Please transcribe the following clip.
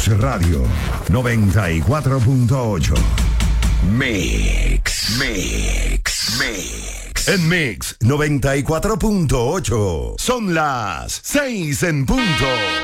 Mix Radio 94.8. Mix. En Mix 94.8 son las 6 en punto.